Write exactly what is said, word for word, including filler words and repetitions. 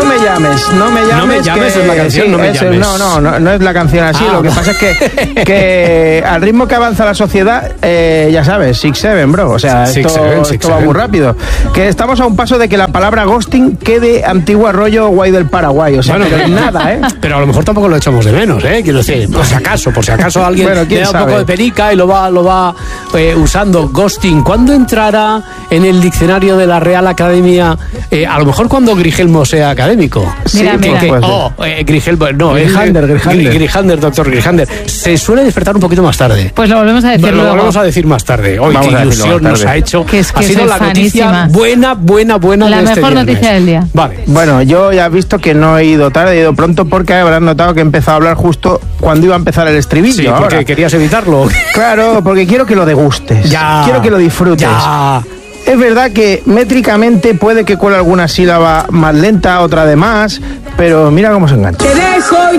No me llames, no me llames. No me llames, que, es la canción, sí, no me es, llames. No, no, no, no es la canción así. Ah, lo que no. pasa es que, que al ritmo que avanza la sociedad, eh, ya sabes, six seven, bro. O sea, Six, esto, seven, six, esto va seven. muy rápido. Que estamos a un paso de que la palabra ghosting quede antigua rollo guay del Paraguay. O sea, Bueno, pero nada, ¿eh? Pero a lo mejor tampoco lo echamos de menos, ¿eh? Quiero decir, por si acaso, por si acaso alguien Bueno, le quién da un sabe. poco de perica y lo va, lo va eh, usando. Ghosting, ¿cuándo entrará en el diccionario de la Real Academia? Eh, a lo mejor cuando Grigelmo sea académico. Mira, Sí, mira. Que- puede ser. oh, eh, Grigelmo, no, eh, Grijander, Grijander. Gri- Grijander, doctor Grijander. Se suele despertar un poquito más tarde. Pues lo volvemos a decir Lo luego. volvemos a decir más tarde. Hoy Vamos qué a decirlo ilusión más nos tarde. ha hecho. Que es que ha sido soy la noticia fanísima. buena, buena, buena La de este mejor viernes. noticia del día. Vale. Bueno, yo ya he visto que no he ido tarde, he ido pronto porque habrán notado que he empezado a hablar justo cuando iba a empezar el estribillo. Sí, ahora. porque querías evitarlo. Claro, porque quiero que lo degustes. Ya. Quiero que lo disfrutes. Ya. Es verdad que métricamente puede que cuele alguna sílaba más lenta, otra de más, pero mira cómo se engancha. Te dejo